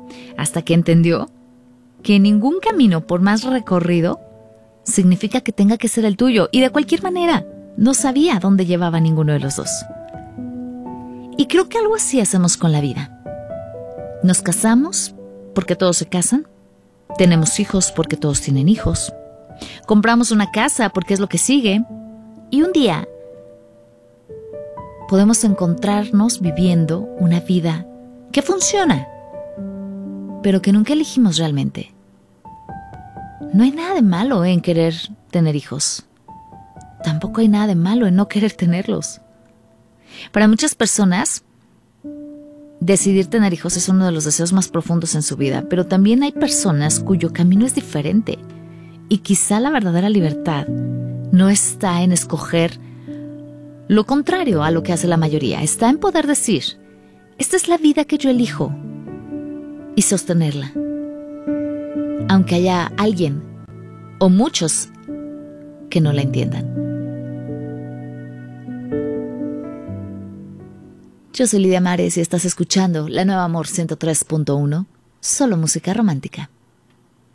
hasta que entendió que ningún camino, por más recorrido, significa que tenga que ser el tuyo. Y de cualquier manera, no sabía dónde llevaba ninguno de los dos. Y creo que algo así hacemos con la vida. Nos casamos porque todos se casan. Tenemos hijos porque todos tienen hijos. Compramos una casa porque es lo que sigue. Y un día podemos encontrarnos viviendo una vida que funciona, pero que nunca elegimos realmente. No hay nada de malo en querer tener hijos. Tampoco hay nada de malo en no querer tenerlos. Para muchas personas, decidir tener hijos es uno de los deseos más profundos en su vida, pero también hay personas cuyo camino es diferente. Y quizá la verdadera libertad no está en escoger lo contrario a lo que hace la mayoría. Está en poder decir, esta es la vida que yo elijo, y sostenerla. Aunque haya alguien o muchos que no la entiendan. Yo soy Lidia Mares y estás escuchando La Nueva Amor 103.1, solo música romántica.